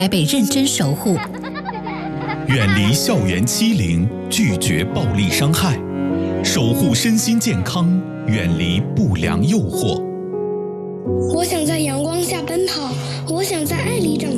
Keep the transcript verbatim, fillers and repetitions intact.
被认真守护， 远离校园欺凌，拒绝暴力伤害，守护身心健康，远离不良诱惑。 我想在阳光下奔跑，我想在爱里长